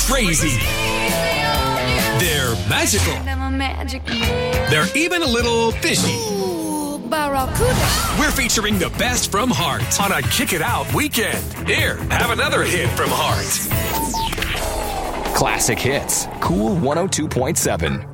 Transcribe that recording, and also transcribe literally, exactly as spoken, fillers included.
crazy. They're magical. They're even a little fishy. We're featuring the best from Heart on a Kick It Out weekend. Here, have another hit from Heart. Classic Hits, Cool one oh two point seven.